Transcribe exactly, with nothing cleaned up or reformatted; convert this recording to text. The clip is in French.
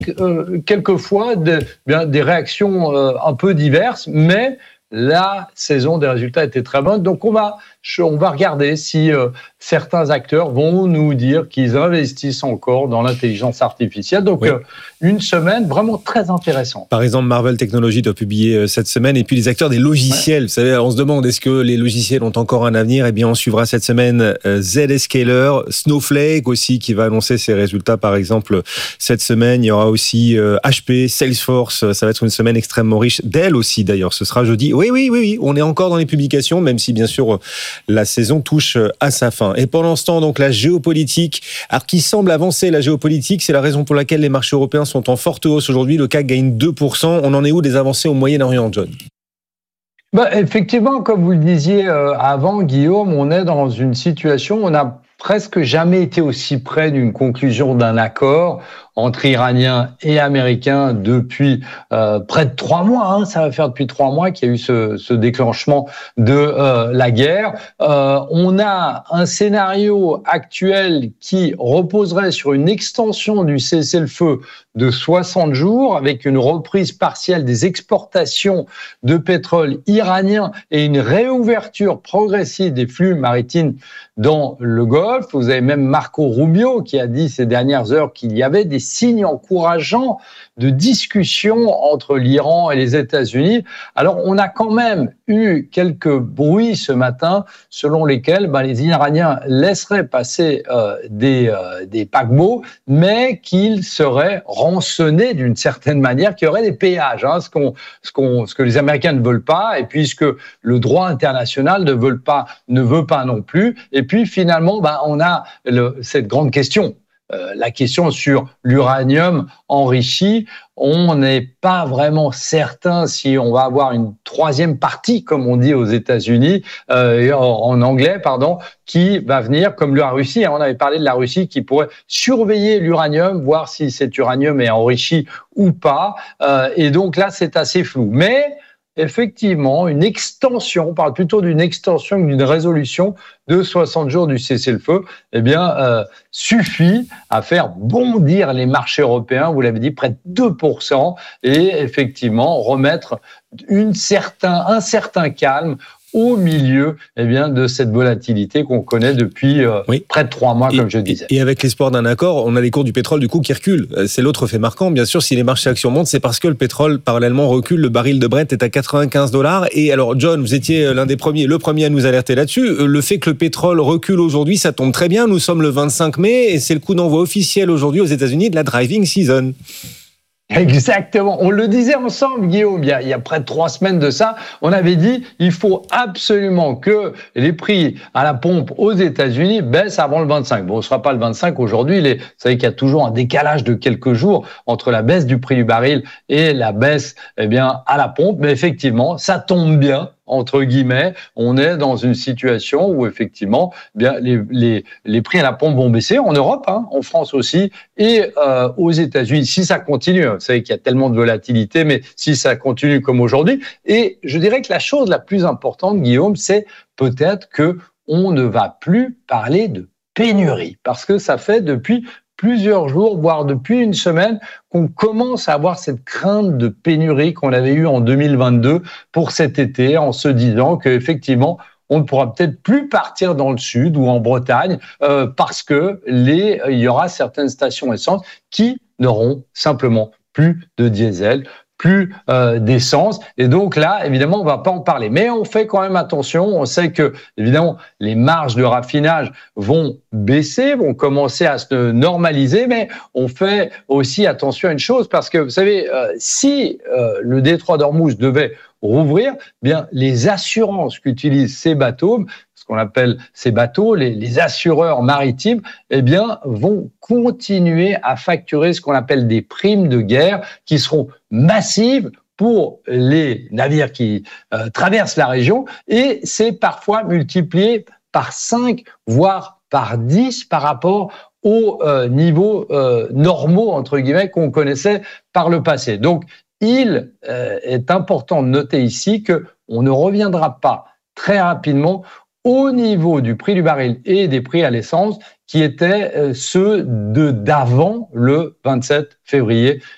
euh, quelquefois de, bien, des réactions euh, un peu diverses, mais la saison des résultats était très bonne. Donc on va, on va regarder si euh, certains acteurs vont nous dire qu'ils investissent encore dans l'intelligence artificielle. Donc oui. euh, une semaine vraiment très intéressante. Par exemple, Marvell Technologies doit publier euh, cette semaine. Et puis les acteurs des logiciels. Ouais. Vous savez, on se demande, est-ce que les logiciels ont encore un avenir ? Eh bien, on suivra cette semaine euh, Zscaler, Snowflake aussi, qui va annoncer ses résultats, par exemple, cette semaine. Il y aura aussi euh, H P, Salesforce. Ça va être une semaine extrêmement riche. Dell aussi, d'ailleurs. Ce sera jeudi. Oui, oui, oui, oui. On est encore dans les publications, même si, bien sûr, la saison touche à sa fin. Et pendant ce temps, donc, la géopolitique, alors qui semble avancer, la géopolitique, c'est la raison pour laquelle les marchés européens sont en forte hausse aujourd'hui. Le C A C gagne deux pour cent. On en est où des avancées au Moyen-Orient, John ? Bah, effectivement, comme vous le disiez euh, avant, Guillaume, on est dans une situation où on n'a presque jamais été aussi près d'une conclusion d'un accord entre Iraniens et Américains depuis euh, près de trois mois. Hein, ça va faire depuis trois mois qu'il y a eu ce, ce déclenchement de euh, la guerre. Euh, on a un scénario actuel qui reposerait sur une extension du cessez-le-feu de soixante jours avec une reprise partielle des exportations de pétrole iranien et une réouverture progressive des flux maritimes dans le Golfe. Vous avez même Marco Rubio qui a dit ces dernières heures qu'il y avait des signes encourageants de discussion entre l'Iran et les États-Unis. Alors, on a quand même eu quelques bruits ce matin selon lesquels ben, les Iraniens laisseraient passer euh, des, euh, des paquebots, mais qu'ils seraient rançonnés d'une certaine manière, qu'il y aurait des péages, hein, ce, qu'on, ce, qu'on, ce que les Américains ne veulent pas, et puisque le droit international ne veut pas, ne veut pas non plus. Et puis, finalement, ben, on a le, cette grande question. Euh, la question sur l'uranium enrichi, on n'est pas vraiment certain si on va avoir une troisième partie, comme on dit aux États-Unis, euh, en anglais, pardon, qui va venir comme la Russie. On avait parlé de la Russie qui pourrait surveiller l'uranium, voir si cet uranium est enrichi ou pas. Euh, et donc là, c'est assez flou. Mais effectivement, une extension, on parle plutôt d'une extension que d'une résolution de soixante jours du cessez-le-feu, eh bien, euh, suffit à faire bondir les marchés européens, vous l'avez dit, près de deux pour cent, et effectivement remettre une certain, un certain calme au milieu eh bien, de cette volatilité qu'on connaît depuis euh, oui. près de trois mois, comme et, je disais. Et avec l'espoir d'un accord, on a les cours du pétrole du coup qui reculent. C'est l'autre fait marquant. Bien sûr, si les marchés actions montent, c'est parce que le pétrole, parallèlement, recule. Le baril de Brent est à quatre-vingt-quinze dollars. Et alors, John, vous étiez l'un des premiers, le premier à nous alerter là-dessus. Le fait que le pétrole recule aujourd'hui, ça tombe très bien. Nous sommes le vingt-cinq mai et c'est le coup d'envoi officiel aujourd'hui aux États-Unis de la driving season. Exactement. On le disait ensemble, Guillaume, il y, a, il y a près de trois semaines de ça. On avait dit il faut absolument que les prix à la pompe aux États-Unis baissent avant le vingt-cinq. Bon, ce sera pas le vingt-cinq aujourd'hui. Les, vous savez qu'il y a toujours un décalage de quelques jours entre la baisse du prix du baril et la baisse, eh bien, à la pompe. Mais effectivement, ça tombe bien. Entre guillemets, on est dans une situation où effectivement, bien les les les prix à la pompe vont baisser en Europe, hein, en France aussi, et euh, aux États-Unis. Si ça continue, vous savez qu'il y a tellement de volatilité, mais si ça continue comme aujourd'hui, et je dirais que la chose la plus importante, Guillaume, c'est peut-être que on ne va plus parler de pénurie, parce que ça fait depuis plusieurs jours, voire depuis une semaine, qu'on commence à avoir cette crainte de pénurie qu'on avait eue en deux mille vingt-deux pour cet été, en se disant qu'effectivement, on ne pourra peut-être plus partir dans le sud ou en Bretagne euh, parce que les, il y aura certaines stations essence qui n'auront simplement plus de diesel, plus euh, d'essence. Et donc là, évidemment, on ne va pas en parler. Mais on fait quand même attention. On sait que, évidemment, les marges de raffinage vont baisser, vont commencer à se normaliser. Mais on fait aussi attention à une chose parce que, vous savez, euh, si euh, le détroit d'Ormuz devait rouvrir, bien les assurances qu'utilisent ces bateaux, ce qu'on appelle ces bateaux, les, les assureurs maritimes, eh bien, vont continuer à facturer ce qu'on appelle des primes de guerre qui seront massives pour les navires qui euh, traversent la région et c'est parfois multiplié par cinq, voire par dix par rapport aux euh, niveaux euh, normaux, entre guillemets, qu'on connaissait par le passé. Donc, il euh, est important de noter ici qu'on ne reviendra pas très rapidement au niveau du prix du baril et des prix à l'essence qui étaient euh, ceux de d'avant le vingt-sept février.